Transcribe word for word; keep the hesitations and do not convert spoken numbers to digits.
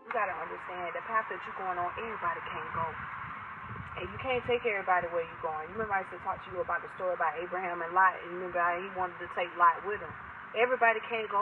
You gotta understand the path that you're going on, everybody can't go. And you can't take everybody where you're going. You remember I used to talk to you about the story about Abraham and Lot, and you remember how he wanted to take Lot with him. Everybody can't go